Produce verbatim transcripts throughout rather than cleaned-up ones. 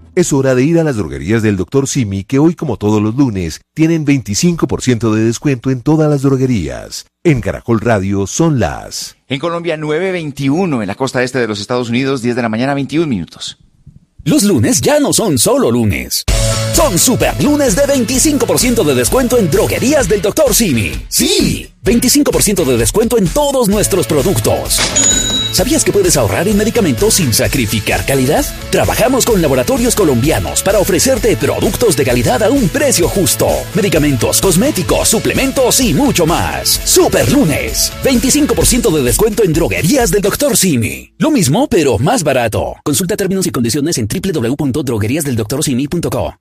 Es hora de ir a las droguerías del doctor Simi, que hoy, como todos los lunes, tienen veinticinco por ciento de descuento en todas las droguerías. En Caracol Radio son las... En Colombia, nueve veintiuno, en la costa este de los Estados Unidos, diez de la mañana, veintiún minutos. Los lunes ya no son solo lunes. Son super lunes de veinticinco por ciento de descuento en droguerías del doctor Simi. ¡Sí! veinticinco por ciento de descuento en todos nuestros productos. ¿Sabías que puedes ahorrar en medicamentos sin sacrificar calidad? Trabajamos con laboratorios colombianos para ofrecerte productos de calidad a un precio justo. Medicamentos, cosméticos, suplementos y mucho más. Super lunes. veinticinco por ciento de descuento en droguerías del doctor Simi. Lo mismo, pero más barato. Consulta términos y condiciones en doble u doble u doble u punto droguerías del doctor simi punto co.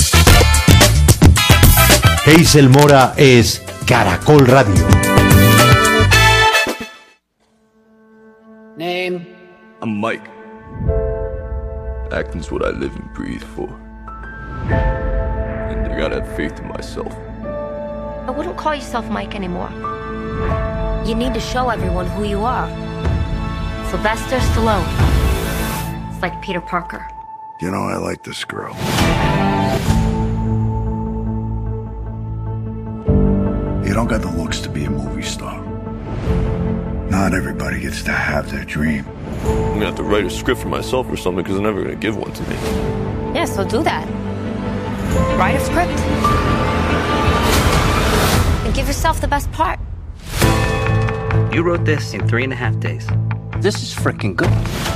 Hazel Mora es Caracol Radio. Name? I'm Mike. Acting's what I live and breathe for. And I gotta have faith in myself. I wouldn't call yourself Mike anymore. You need to show everyone who you are. Sylvester Stallone. It's like Peter Parker. You know, I like this girl. You don't got the looks to be a movie star. Not everybody gets to have their dream. I'm gonna have to write a script for myself or something because they're never gonna give one to me. Yeah, so do that. Write a script. And give yourself the best part. You wrote this in three and a half days. This is freaking good.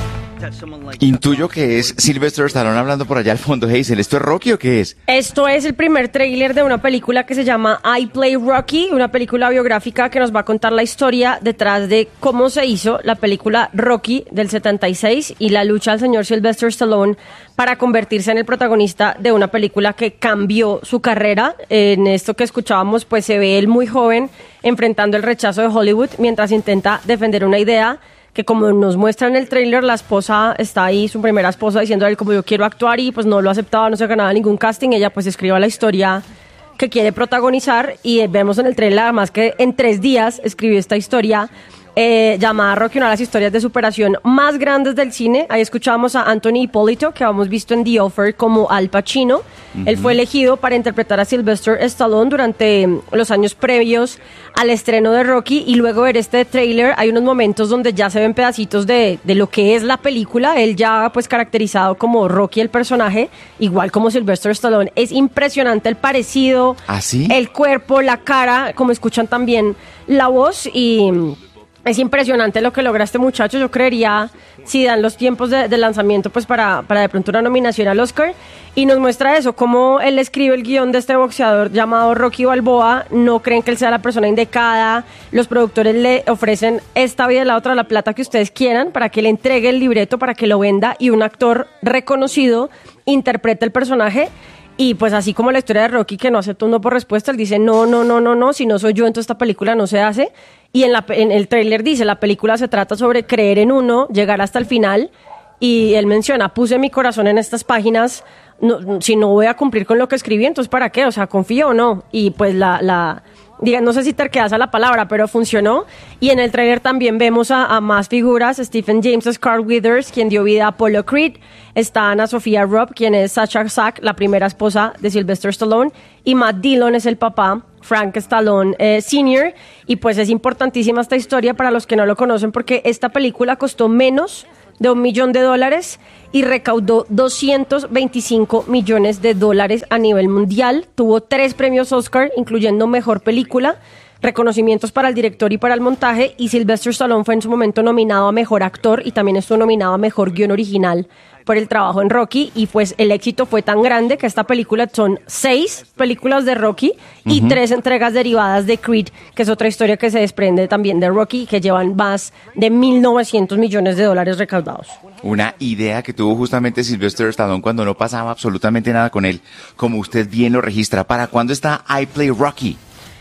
Intuyo que es Sylvester Stallone hablando por allá al fondo. Hazel, ¿esto es Rocky o qué es? Esto es el primer tráiler de una película que se llama I Play Rocky, una película biográfica que nos va a contar la historia detrás de cómo se hizo la película Rocky del setenta y seis y la lucha del señor Sylvester Stallone para convertirse en el protagonista de una película que cambió su carrera. En esto que escuchábamos, pues se ve él muy joven enfrentando el rechazo de Hollywood mientras intenta defender una idea que, como nos muestra en el tráiler, la esposa está ahí, su primera esposa, diciendo a él como yo quiero actuar, y pues no lo aceptaba, no se ganaba ningún casting. Ella pues escribió la historia que quiere protagonizar y vemos en el tráiler además que en tres días escribió esta historia eh, llamada Rocky, una de las historias de superación más grandes del cine. Ahí escuchamos a Anthony Ippolito, que habíamos visto en The Offer como Al Pacino. Uh-huh. Él fue elegido para interpretar a Sylvester Stallone durante los años previos al estreno de Rocky, y luego ver este tráiler hay unos momentos donde ya se ven pedacitos de, de lo que es la película. Él ya pues caracterizado como Rocky el personaje, igual como Sylvester Stallone. Es impresionante el parecido, ¿ah, sí? El cuerpo, la cara, como escuchan también la voz, y es impresionante lo que logra este muchacho. Yo creería, si dan los tiempos de, de lanzamiento, pues para, para de pronto una nominación al Oscar. Y nos muestra eso, cómo él escribe el guión de este boxeador llamado Rocky Balboa. No creen que él sea la persona indicada. Los productores le ofrecen esta vida y la otra, la plata que ustedes quieran, para que le entregue el libreto, para que lo venda, y un actor reconocido interprete el personaje. Y pues así como la historia de Rocky, que no acepta un no por respuesta, él dice no, no, no, no, no, si no soy yo, entonces esta película no se hace. Y en, la, en el tráiler dice, la película se trata sobre creer en uno, llegar hasta el final. Y él menciona, puse mi corazón en estas páginas, no, si no voy a cumplir con lo que escribí, entonces ¿para qué? O sea, ¿confío o no? Y pues la... la diga, no sé si terquedas a la palabra, pero funcionó. Y en el tráiler también vemos a, a más figuras. Stephen James es Carl Weathers, quien dio vida a Apollo Creed. Está Ana Sofía Robb, quien es Sasha Sack, la primera esposa de Sylvester Stallone. Y Matt Dillon es el papá, Frank Stallone eh, senior. Y pues es importantísima esta historia para los que no lo conocen, porque esta película costó menos de un millón de dólares y recaudó doscientos veinticinco millones de dólares a nivel mundial. Tuvo tres premios Oscar, incluyendo Mejor Película, reconocimientos para el director y para el montaje, y Sylvester Stallone fue en su momento nominado a Mejor Actor y también estuvo nominado a Mejor Guión Original por el trabajo en Rocky. Y pues el éxito fue tan grande que esta película son seis películas de Rocky y uh-huh. tres entregas derivadas de Creed, que es otra historia que se desprende también de Rocky, que llevan más de mil novecientos millones de dólares recaudados. Una idea que tuvo justamente Sylvester Stallone cuando no pasaba absolutamente nada con él, como usted bien lo registra. ¿Para cuándo está I Play Rocky?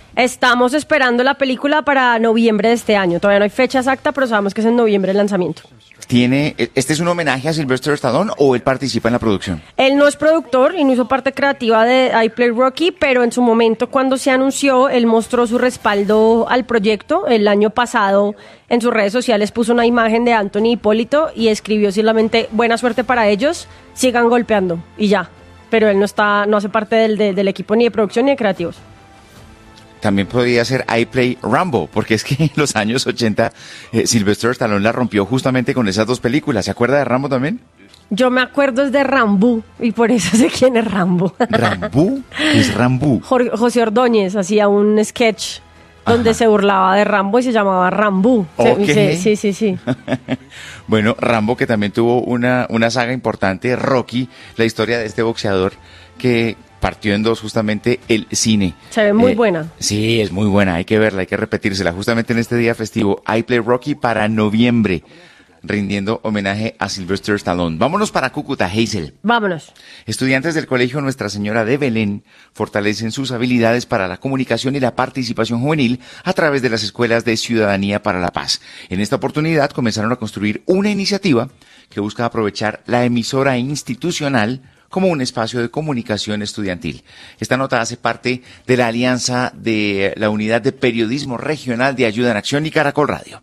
Estamos esperando la película para noviembre de este año. Todavía no hay fecha exacta, pero sabemos que es en noviembre el lanzamiento. ¿Tiene, ¿Este es un homenaje a Sylvester Stallone o él participa en la producción? Él no es productor y no hizo parte creativa de I Play Rocky, pero en su momento cuando se anunció, él mostró su respaldo al proyecto. El año pasado en sus redes sociales puso una imagen de Anthony Hipólito y escribió solamente buena suerte para ellos, sigan golpeando y ya. Pero él no está, no hace parte del, de, del equipo ni de producción ni de creativos. También podría ser I Play Rambo, porque es que en los años ochenta eh, Sylvester Stallone la rompió justamente con esas dos películas. ¿Se acuerda de Rambo también? Yo me acuerdo es de Rambo y por eso sé quién es Rambo. ¿Rambo? ¿Qué es Rambo? Jorge, José Ordóñez hacía un sketch donde Ajá. se burlaba de Rambo y se llamaba Rambo. Okay. Sí, sí, sí. Bueno, Rambo, que también tuvo una, una saga importante, Rocky, la historia de este boxeador que partió en dos justamente el cine. Se ve muy eh, buena. Sí, es muy buena, hay que verla, hay que repetírsela. Justamente en este día festivo, I Play Rocky para noviembre, rindiendo homenaje a Sylvester Stallone. Vámonos para Cúcuta, Hazel. Vámonos. Estudiantes del Colegio Nuestra Señora de Belén fortalecen sus habilidades para la comunicación y la participación juvenil a través de las escuelas de Ciudadanía para la Paz. En esta oportunidad comenzaron a construir una iniciativa que busca aprovechar la emisora institucional como un espacio de comunicación estudiantil. Esta nota hace parte de la alianza de la Unidad de Periodismo Regional de Ayuda en Acción y Caracol Radio.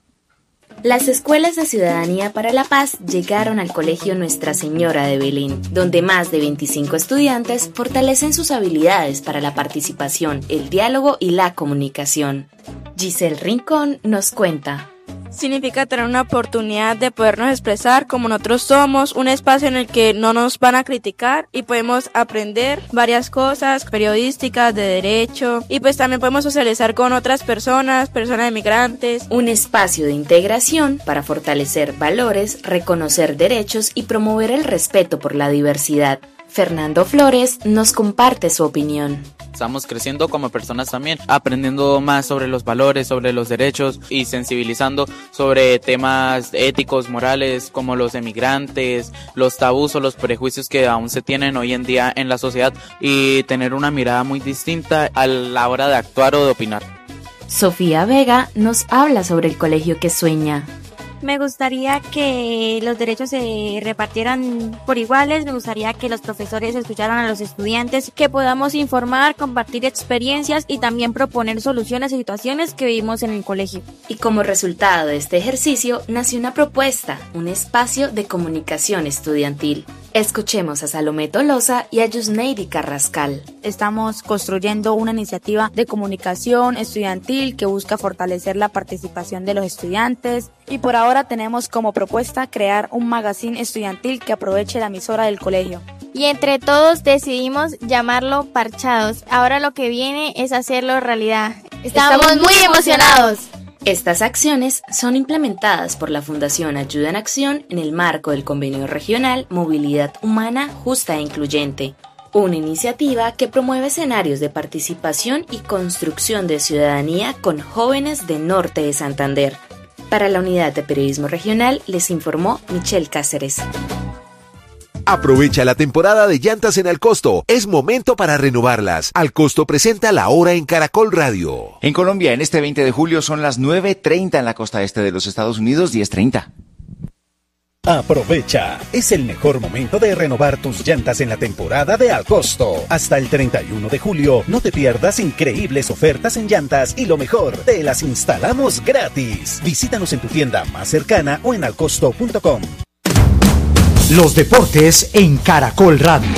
Las escuelas de Ciudadanía para la Paz llegaron al Colegio Nuestra Señora de Belén, donde más de veinticinco estudiantes fortalecen sus habilidades para la participación, el diálogo y la comunicación. Giselle Rincón nos cuenta. Significa tener una oportunidad de podernos expresar como nosotros somos, un espacio en el que no nos van a criticar y podemos aprender varias cosas periodísticas, de derecho, y pues también podemos socializar con otras personas, personas inmigrantes. Un espacio de integración para fortalecer valores, reconocer derechos y promover el respeto por la diversidad. Fernando Flores nos comparte su opinión. Estamos creciendo como personas también, aprendiendo más sobre los valores, sobre los derechos y sensibilizando sobre temas éticos, morales, como los emigrantes, los tabús o los prejuicios que aún se tienen hoy en día en la sociedad y tener una mirada muy distinta a la hora de actuar o de opinar. Sofía Vega nos habla sobre el colegio que sueña. Me gustaría que los derechos se repartieran por iguales, me gustaría que los profesores escucharan a los estudiantes, que podamos informar, compartir experiencias y también proponer soluciones a situaciones que vivimos en el colegio. Y como resultado de este ejercicio nació una propuesta, un espacio de comunicación estudiantil. Escuchemos a Salomé Tolosa y a Yusneidi Carrascal. Estamos construyendo una iniciativa de comunicación estudiantil que busca fortalecer la participación de los estudiantes y por ahora tenemos como propuesta crear un magazine estudiantil que aproveche la emisora del colegio. Y entre todos decidimos llamarlo Parchados. Ahora lo que viene es hacerlo realidad. Estamos, Estamos muy emocionados. Estas acciones son implementadas por la Fundación Ayuda en Acción en el marco del Convenio Regional Movilidad Humana Justa e Incluyente, una iniciativa que promueve escenarios de participación y construcción de ciudadanía con jóvenes de Norte de Santander. Para la Unidad de Periodismo Regional les informó Michelle Cáceres. Aprovecha la temporada de llantas en Alcosto. Es momento para renovarlas. Alcosto presenta La Hora en Caracol Radio. En Colombia, en este veinte de julio, son las nueve treinta en la costa este de los Estados Unidos, diez treinta. Aprovecha, es el mejor momento de renovar tus llantas en la temporada de Alcosto. Hasta el treinta y uno de julio, no te pierdas increíbles ofertas en llantas y lo mejor, te las instalamos gratis. Visítanos en tu tienda más cercana o en alcosto punto com. Los deportes en Caracol Radio.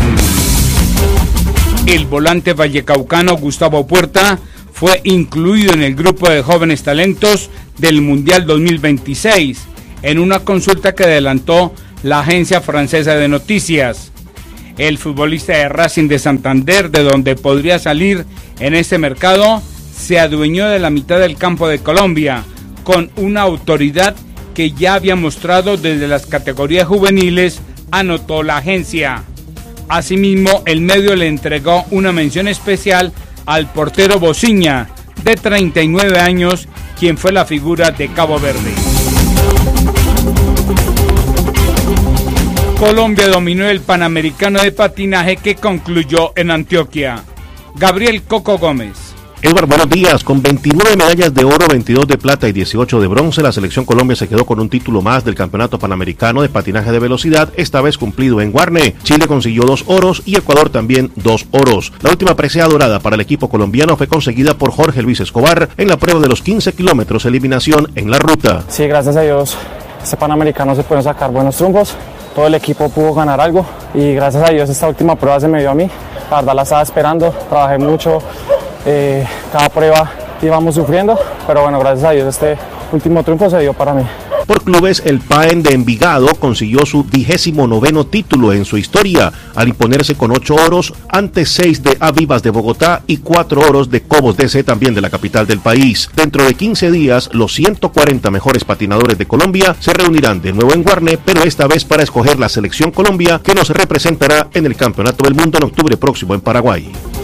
El volante vallecaucano Gustavo Puerta fue incluido en el grupo de jóvenes talentos del Mundial dos mil veintiséis en una consulta que adelantó la agencia francesa de noticias. El futbolista de Racing de Santander, de donde podría salir en este mercado, se adueñó de la mitad del campo de Colombia con una autoridad que ya había mostrado desde las categorías juveniles, anotó la agencia. Asimismo, el medio le entregó una mención especial al portero Bociña, de treinta y nueve años, quien fue la figura de Cabo Verde. Colombia dominó el Panamericano de patinaje que concluyó en Antioquia. Gabriel Coco Gómez. Edward, buenos días. Con veintinueve medallas de oro, veintidós de plata y dieciocho de bronce, la selección Colombia se quedó con un título más del Campeonato Panamericano de Patinaje de Velocidad, esta vez cumplido en Guarne. Chile consiguió dos oros y Ecuador también dos oros. La última presea dorada para el equipo colombiano fue conseguida por Jorge Luis Escobar en la prueba de los quince kilómetros eliminación en la ruta. Sí, gracias a Dios, este Panamericano se pueden sacar buenos triunfos. Todo el equipo pudo ganar algo y gracias a Dios esta última prueba se me dio a mí. La verdad la estaba esperando, trabajé mucho, eh, cada prueba íbamos sufriendo, pero bueno, gracias a Dios este último triunfo se dio para mí. Por clubes, el P A E N de Envigado consiguió su vigésimo noveno título en su historia, al imponerse con ocho oros ante seis de Avivas de Bogotá y cuatro oros de Cobos D C, también de la capital del país. Dentro de quince días, los ciento cuarenta mejores patinadores de Colombia se reunirán de nuevo en Guarne, pero esta vez para escoger la selección Colombia que nos representará en el Campeonato del Mundo en octubre próximo en Paraguay.